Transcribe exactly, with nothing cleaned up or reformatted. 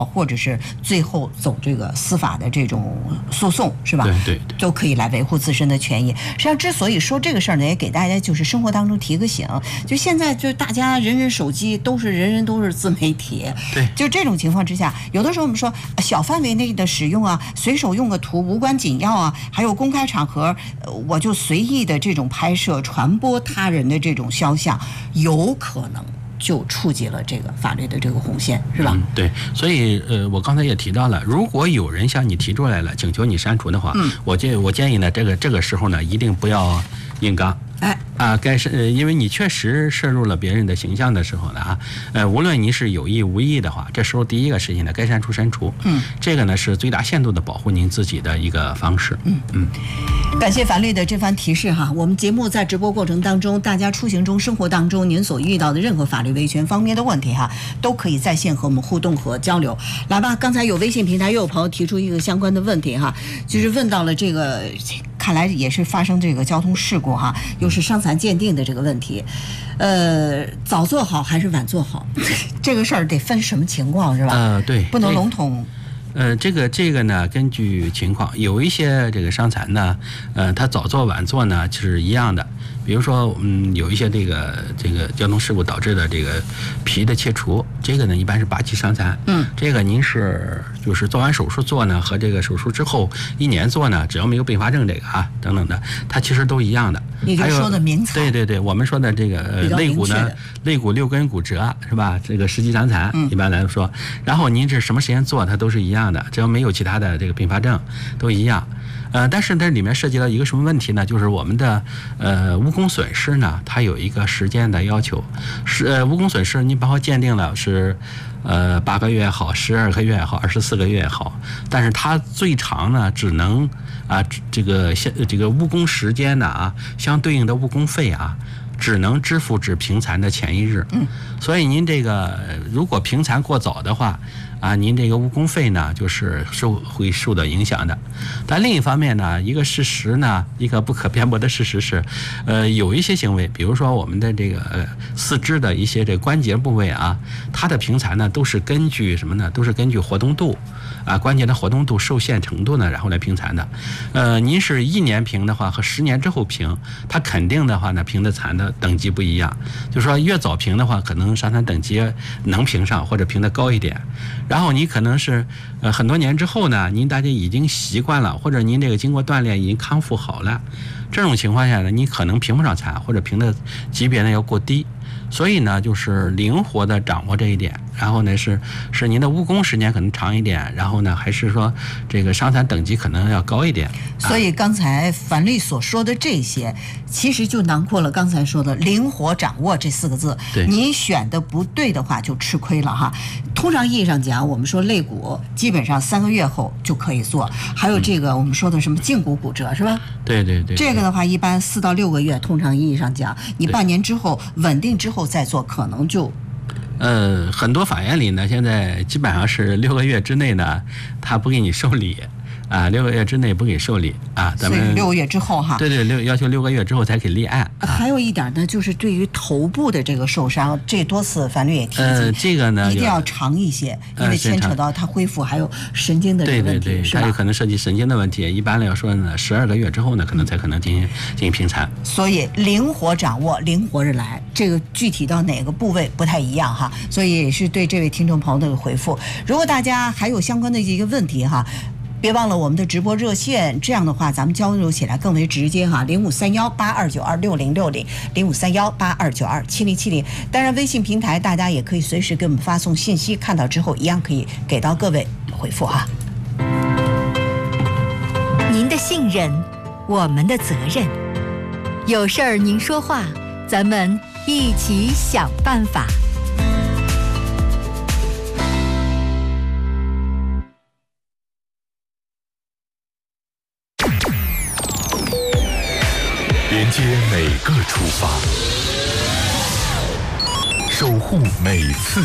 或者是最后走这个司法的这种诉讼，是吧？ 对对对， 都可以来维护自身的权益。实际上，之所以说这个事儿呢，也给大家就是生活当中提个醒，就现在就大家人人手机都是人人都是自媒体， 对， 就这种情况之下，有的时候我们说小范围内的使用啊，随手用个图无关紧要啊，还有公开场合我就随意的这种拍摄传播他人的这种肖像，有可能就触及了这个法律的这个红线，是吧？ 嗯、对，所以呃，我刚才也提到了，如果有人向你提出来了，请求你删除的话，嗯、我建我建议呢，这个这个时候呢，一定不要硬刚。 哎啊，该是呃，因为你确实摄入了别人的形象的时候呢，啊，呃，无论你是有意无意的话，这时候第一个事情呢，该删除删除。嗯，这个呢是最大限度的保护您自己的一个方式。嗯嗯。 感谢樊律的这番提示哈，我们节目在直播过程当中，大家出行中、生活当中，您所遇到的任何法律维权方面的问题哈，都可以在线和我们互动和交流。来吧，刚才有微信平台又有朋友提出一个相关的问题哈，就是问到了这个，看来也是发生这个交通事故哈，又是伤残鉴定的这个问题，呃，早做好还是晚做好，这个事儿得分什么情况是吧？ 呃，对， 不能笼统。 呃，这个这个呢，根据情况，有一些这个伤残呢，呃，他早做晚做呢是一样的。比如说，嗯，有一些这个这个交通事故导致的这个皮的切除，这个呢一般是八级伤残。嗯，这个您是就是做完手术做呢，和这个手术之后一年做呢，只要没有并发症这个啊等等的，它其实都一样的。 你就说的名词。 对对对，我们说的这个呃肋骨呢，肋骨六根骨折是吧？这个十级伤残、嗯、一般来说，然后您是什么时间做，它都是一样的，只要没有其他的这个并发症，都一样。呃，但是这里面涉及到一个什么问题呢？就是我们的呃无功损失呢，它有一个时间的要求，是呃无功损失，你把它鉴定了是呃八个月也好，十二个月也好，二十四个月也好，但是它最长呢只能啊这个现这个误工时间呢啊相对应的误工费啊。只能支付至评残的前一日，嗯，所以您这个如果评残过早的话，啊，您这个误工费呢，就是受会受到影响的。但另一方面呢，一个事实呢，一个不可辩驳的事实是，呃，有一些行为，比如说我们的这个、呃、四肢的一些这关节部位啊，它的评残呢，都是根据什么呢？都是根据活动度，啊，关节的活动度受限程度呢，然后来评残的。呃，您是一年评的话和十年之后评，它肯定的话呢，评的残的等级不一样，就是说越早评的话，可能伤残等级能评上或者评的高一点，然后你可能是呃很多年之后呢，您大家已经习惯了，或者您这个经过锻炼已经康复好了，这种情况下呢，你可能评不上残，或者评的级别呢要过低。所以呢，就是灵活的掌握这一点，然后呢是是您的误工时间可能长一点，然后呢还是说这个伤残等级可能要高一点。 所以刚才樊律所说的这些，其实就囊括了刚才说的灵活掌握这四个字。 对， 你选的不对的话就吃亏了哈。通常意义上讲，我们说肋骨基本上三个月后就可以做，还有这个我们说的什么胫骨骨折是吧？ 对对 对, 对。 这个的话，一般四到六个月，通常意义上讲，你半年之后稳定之后再做，可能就。 呃，很多法院里呢，现在基本上是六个月之内呢，他不给你受理。啊，六个月之内不给受理啊，咱们六个月之后哈， 对对，六要求六个月之后才给立案。 啊、还有一点呢，就是对于头部的这个受伤，这多次樊律也提及， 呃，这个呢一定要长一些，因为牵扯到它恢复还有神经的这个问题， 对对对， 是吧？ 它有可能涉及神经的问题。一般来说呢，十二个月之后呢，可能才可能进行、嗯、进行评残。 所以灵活掌握，灵活着来，这个具体到哪个部位不太一样哈。所以也是对这位听众朋友的回复。如果大家还有相关的一个问题哈。别忘了我们的直播热线，这样的话咱们交流起来更为直接哈，零五三幺八二九二六零六零，零五三幺八二九二七零七零。当然，微信平台大家也可以随时给我们发送信息，看到之后一样可以给到各位回复哈。 您的信任，我们的责任。有事儿您说话，咱们一起想办法。 连接每个出发，守护每次